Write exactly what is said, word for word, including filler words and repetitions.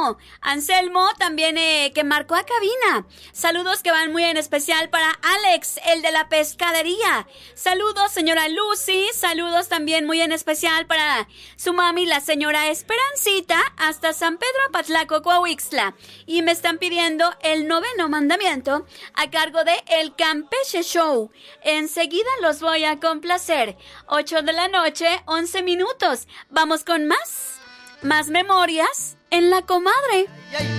Anselmo. Anselmo también eh, que marcó a cabina. Saludos que van muy en especial para Alex, el de la pescadería. Saludos, señora Lucy. Saludos también muy en especial para su mami, la señora Esperancita, hasta San Pedro Patlaco, Coahuixtla. Y me están pidiendo el noveno mandamiento a cargo de El Campeche Show. Enseguida los voy a complacer. ocho de la noche, once minutos. Vamos con más. Más memorias en La Comadre.